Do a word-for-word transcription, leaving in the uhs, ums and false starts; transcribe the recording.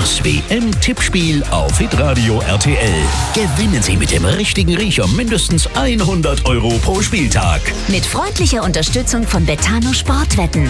Das W M-Tippspiel auf Hitradio R T L. Gewinnen Sie mit dem richtigen Riecher mindestens hundert Euro pro Spieltag. Mit freundlicher Unterstützung von Betano Sportwetten.